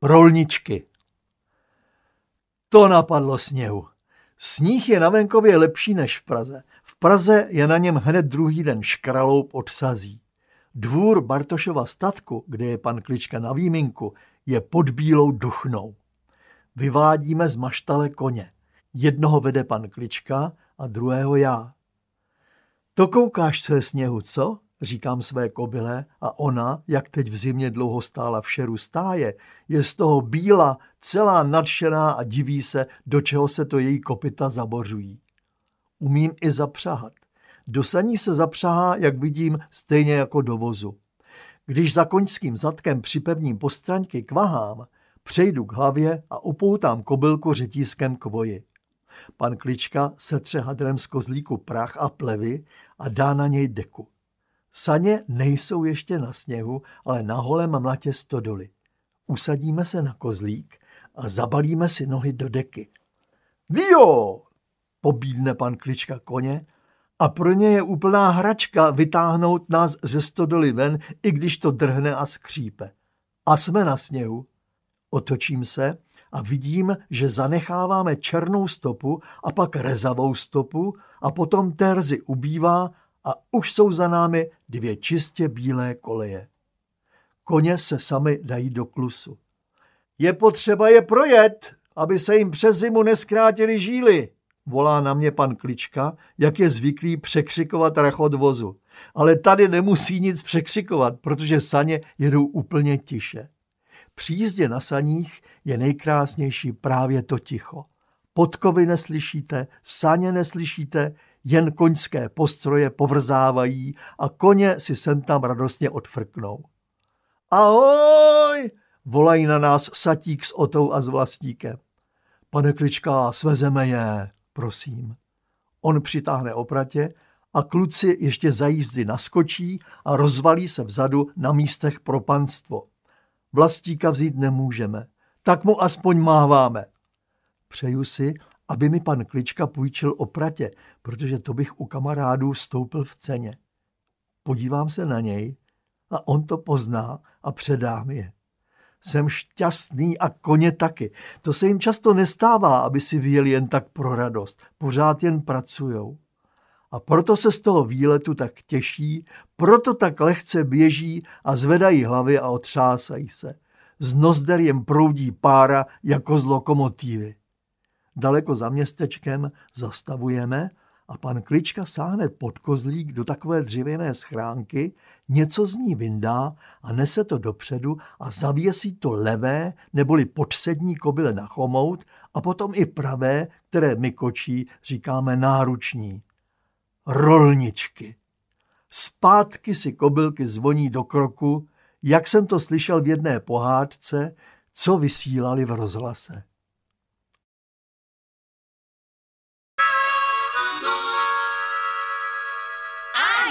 Rolničky. To napadlo Sněhu. Sníh je na venkově lepší než v Praze. V Praze je na něm hned druhý den škraloup od sazí. Dvůr Bartošova statku, kde je pan Klička na výminku, je pod bílou duchnou. Vyvádíme z maštale koně. Jednoho vede pan Klička a druhého já. To koukáš, co je Sněhu, co? Říkám své kobyle a ona, jak teď v zimě dlouho stála v šeru stáje, je z toho bíla, celá nadšená a diví se, do čeho se to její kopyta zabořují. Umím i zapřahat. Do saní se zapřahá, jak vidím, stejně jako do vozu. Když za koňským zadkem připevním postraňky k vahám, přejdu k hlavě a upoutám kobylku řetízkem k voji. Pan Klička setře hadrem z kozlíku prach a plevy a dá na něj deku. Saně nejsou ještě na sněhu, ale na holém mlatě stodoly. Usadíme se na kozlík a zabalíme si nohy do deky. Vio! Pobídne pan Klička koně a pro ně je úplná hračka vytáhnout nás ze stodoly ven, i když to drhne a skřípe. A jsme na sněhu. Otočím se a vidím, že zanecháváme černou stopu a pak rezavou stopu a potom té rzy ubývá a už jsou za námi 2 čistě bílé koleje. Koně se sami dají do klusu. Je potřeba je projet, aby se jim přes zimu neskrátily žíly, volá na mě pan Klička, jak je zvyklý překřikovat rachot vozu. Ale tady nemusí nic překřikovat, protože saně jedou úplně tiše. Při jízdě na saních je nejkrásnější právě to ticho. Podkovy neslyšíte, saně neslyšíte, jen koňské postroje povrzávají a koně si sem tam radostně odfrknou. Ahoj, volají na nás Satík s Otou a s Vlastíkem. Pane Klička, svezeme je, prosím. On přitáhne opratě a kluci ještě za jízdy naskočí a rozvalí se vzadu na místech pro panstvo. Vlastíka vzít nemůžeme, tak mu aspoň máváme. Přeju si, aby mi pan Klička půjčil opratě, protože to bych u kamarádů stoupil v ceně. Podívám se na něj a on to pozná a předá mi je. Jsem šťastný a koně taky. To se jim často nestává, aby si vyjeli jen tak pro radost. Pořád jen pracujou. A proto se z toho výletu tak těší, proto tak lehce běží a zvedají hlavy a otřásají se. Z nozder jim proudí pára jako z lokomotivy. Daleko za městečkem zastavujeme a pan Klička sáhne pod kozlík do takové dřevěné schránky, něco z ní vyndá a nese to dopředu a zavěsí to levé neboli podsední kobyle na chomout a potom i pravé, které my kočí říkáme náruční. Rolničky. Zpátky si kobylky zvoní do kroku, jak jsem to slyšel v jedné pohádce, co vysílali v rozhlase.